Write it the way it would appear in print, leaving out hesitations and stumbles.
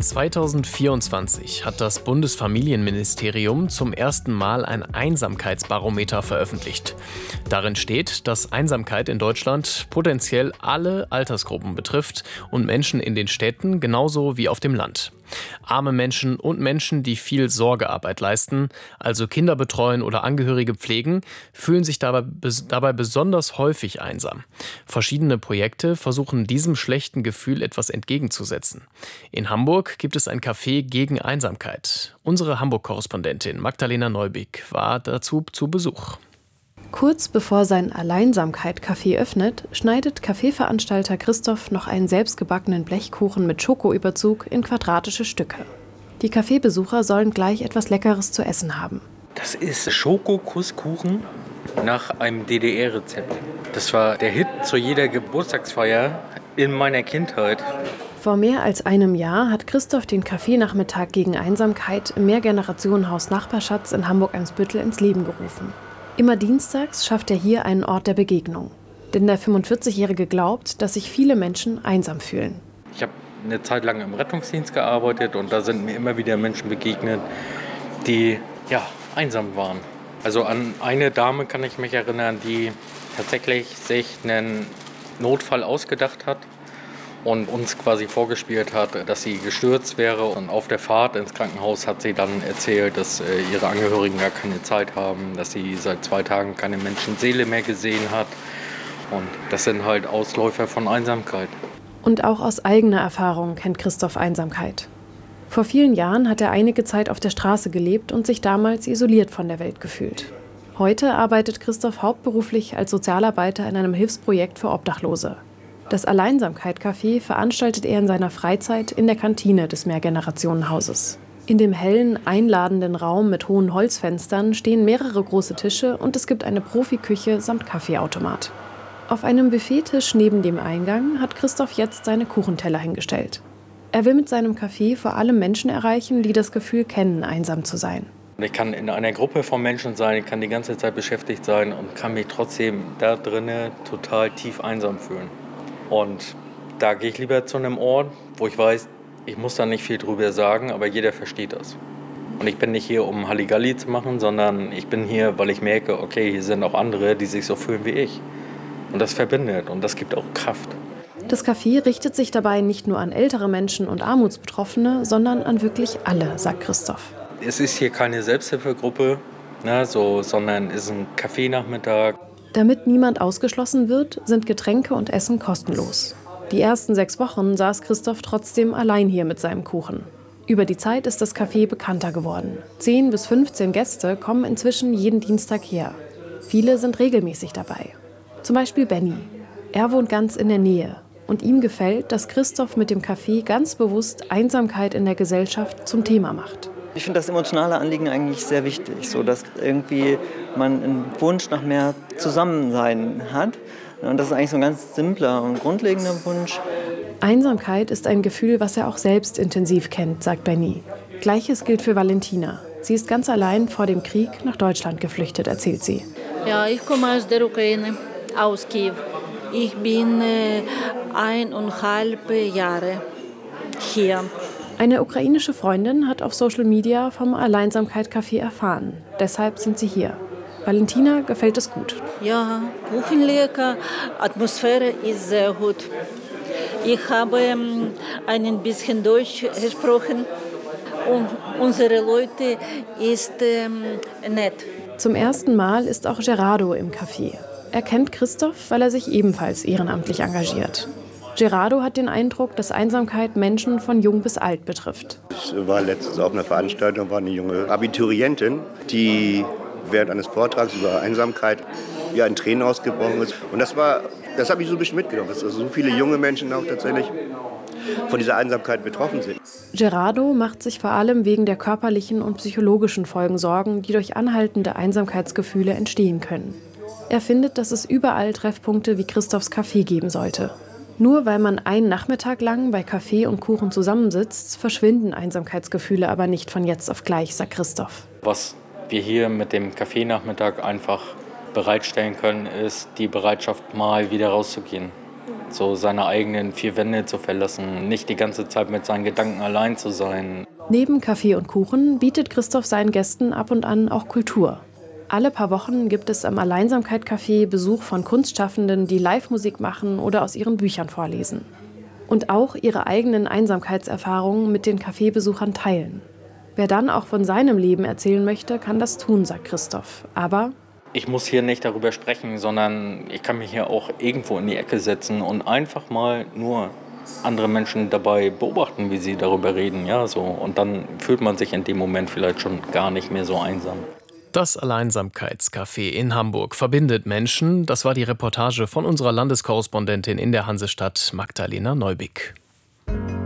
2024 hat das Bundesfamilienministerium zum ersten Mal ein Einsamkeitsbarometer veröffentlicht. Darin steht, dass Einsamkeit in Deutschland potenziell alle Altersgruppen betrifft und Menschen in den Städten genauso wie auf dem Land. Arme Menschen und Menschen, die viel Sorgearbeit leisten, also Kinder betreuen oder Angehörige pflegen, fühlen sich dabei besonders häufig einsam. Verschiedene Projekte versuchen diesem schlechten Gefühl etwas entgegenzusetzen. In Hamburg gibt es ein Café gegen Einsamkeit. Unsere Hamburg-Korrespondentin Magdalena Neubig war dazu zu Besuch. Kurz bevor sein Alleinsamkeit-Café öffnet, schneidet Kaffeeveranstalter Christoph noch einen selbstgebackenen Blechkuchen mit Schokoüberzug in quadratische Stücke. Die Kaffeebesucher sollen gleich etwas Leckeres zu essen haben. Das ist Schokokusskuchen nach einem DDR-Rezept. Das war der Hit zu jeder Geburtstagsfeier in meiner Kindheit. Vor mehr als einem Jahr hat Christoph den Kaffeenachmittag gegen Einsamkeit im Mehrgenerationenhaus Nachbarschatz in Hamburg-Eimsbüttel ins Leben gerufen. Immer dienstags schafft er hier einen Ort der Begegnung. Denn der 45-Jährige glaubt, dass sich viele Menschen einsam fühlen. Ich habe eine Zeit lang im Rettungsdienst gearbeitet und da sind mir immer wieder Menschen begegnet, die einsam waren. Also an eine Dame kann ich mich erinnern, die tatsächlich sich einen Notfall ausgedacht hat und uns quasi vorgespielt hat, dass sie gestürzt wäre. Und auf der Fahrt ins Krankenhaus hat sie dann erzählt, dass ihre Angehörigen gar keine Zeit haben, dass sie seit 2 Tagen keine Menschenseele mehr gesehen hat. Und das sind halt Ausläufer von Einsamkeit. Und auch aus eigener Erfahrung kennt Christoph Einsamkeit. Vor vielen Jahren hat er einige Zeit auf der Straße gelebt und sich damals isoliert von der Welt gefühlt. Heute arbeitet Christoph hauptberuflich als Sozialarbeiter in einem Hilfsprojekt für Obdachlose. Das Alleinsamkeit-Café veranstaltet er in seiner Freizeit in der Kantine des Mehrgenerationenhauses. In dem hellen, einladenden Raum mit hohen Holzfenstern stehen mehrere große Tische und es gibt eine Profiküche samt Kaffeeautomat. Auf einem Buffettisch neben dem Eingang hat Christoph jetzt seine Kuchenteller hingestellt. Er will mit seinem Café vor allem Menschen erreichen, die das Gefühl kennen, einsam zu sein. Ich kann in einer Gruppe von Menschen sein, ich kann die ganze Zeit beschäftigt sein und kann mich trotzdem da drinnen total tief einsam fühlen. Und da gehe ich lieber zu einem Ort, wo ich weiß, ich muss da nicht viel drüber sagen, aber jeder versteht das. Und ich bin nicht hier, um Halligalli zu machen, sondern ich bin hier, weil ich merke, okay, hier sind auch andere, die sich so fühlen wie ich. Und das verbindet und das gibt auch Kraft. Das Café richtet sich dabei nicht nur an ältere Menschen und Armutsbetroffene, sondern an wirklich alle, sagt Christoph. Es ist hier keine Selbsthilfegruppe, sondern es ist ein Kaffeenachmittag. Damit niemand ausgeschlossen wird, sind Getränke und Essen kostenlos. Die ersten 6 Wochen saß Christoph trotzdem allein hier mit seinem Kuchen. Über die Zeit ist das Café bekannter geworden. 10 bis 15 Gäste kommen inzwischen jeden Dienstag her. Viele sind regelmäßig dabei. Zum Beispiel Benny. Er wohnt ganz in der Nähe. Und ihm gefällt, dass Christoph mit dem Café ganz bewusst Einsamkeit in der Gesellschaft zum Thema macht. Ich finde das emotionale Anliegen eigentlich sehr wichtig, so dass irgendwie man einen Wunsch nach mehr Zusammensein hat. Und das ist eigentlich so ein ganz simpler und grundlegender Wunsch. Einsamkeit ist ein Gefühl, was er auch selbst intensiv kennt, sagt Benny. Gleiches gilt für Valentina. Sie ist ganz allein vor dem Krieg nach Deutschland geflüchtet, erzählt sie. Ja, ich komme aus der Ukraine, aus Kiew. Ich bin 1,5 Jahre hier. Eine ukrainische Freundin hat auf Social Media vom Alleinsamkeit-Café erfahren. Deshalb sind sie hier. Valentina gefällt es gut. Ja, Kuchen lecker, Atmosphäre ist sehr gut. Ich habe ein bisschen Deutsch gesprochen und unsere Leute ist nett. Zum ersten Mal ist auch Gerardo im Café. Er kennt Christoph, weil er sich ebenfalls ehrenamtlich engagiert. Gerardo hat den Eindruck, dass Einsamkeit Menschen von jung bis alt betrifft. Ich war letztens auf einer Veranstaltung, war eine junge Abiturientin, die während eines Vortrags über Einsamkeit in Tränen ausgebrochen ist. Und das habe ich so ein bisschen mitgenommen, dass also so viele junge Menschen auch tatsächlich von dieser Einsamkeit betroffen sind. Gerardo macht sich vor allem wegen der körperlichen und psychologischen Folgen Sorgen, die durch anhaltende Einsamkeitsgefühle entstehen können. Er findet, dass es überall Treffpunkte wie Christophs Café geben sollte. Nur weil man einen Nachmittag lang bei Kaffee und Kuchen zusammensitzt, verschwinden Einsamkeitsgefühle aber nicht von jetzt auf gleich, sagt Christoph. Was wir hier mit dem Kaffeenachmittag einfach bereitstellen können, ist die Bereitschaft, mal wieder rauszugehen. so seine eigenen vier Wände zu verlassen, nicht die ganze Zeit mit seinen Gedanken allein zu sein. Neben Kaffee und Kuchen bietet Christoph seinen Gästen ab und an auch Kultur. Alle paar Wochen gibt es im Alleinsamkeit-Café Besuch von Kunstschaffenden, die Live-Musik machen oder aus ihren Büchern vorlesen. Und auch ihre eigenen Einsamkeitserfahrungen mit den Cafébesuchern teilen. Wer dann auch von seinem Leben erzählen möchte, kann das tun, sagt Christoph. Aber ich muss hier nicht darüber sprechen, sondern ich kann mich hier auch irgendwo in die Ecke setzen und einfach mal nur andere Menschen dabei beobachten, wie sie darüber reden. Ja, so. Und dann fühlt man sich in dem Moment vielleicht schon gar nicht mehr so einsam. Das Alleinsamkeitscafé in Hamburg verbindet Menschen. Das war die Reportage von unserer Landeskorrespondentin in der Hansestadt, Magdalena Neubig.